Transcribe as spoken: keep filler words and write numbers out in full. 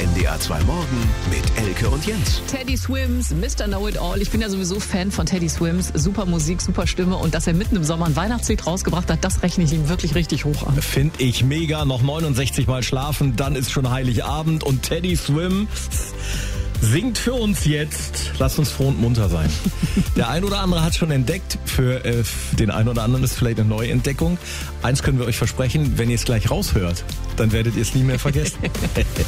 N D R zwei Morgen mit Elke und Jens. Teddy Swims, Mister Know-It-All. Ich bin ja sowieso Fan von Teddy Swims. Super Musik, super Stimme. Und dass er mitten im Sommer ein Weihnachtslied rausgebracht hat, das rechne ich ihm wirklich richtig hoch an. Finde ich mega. Noch neunundsechzig Mal schlafen, dann ist schon Heiligabend. Und Teddy Swim singt für uns jetzt. Lasst uns froh und munter sein. Der ein oder andere hat schon entdeckt. Für äh, den einen oder anderen ist vielleicht eine neue Entdeckung. Eins können wir euch versprechen, wenn ihr es gleich raushört, dann werdet ihr es nie mehr vergessen.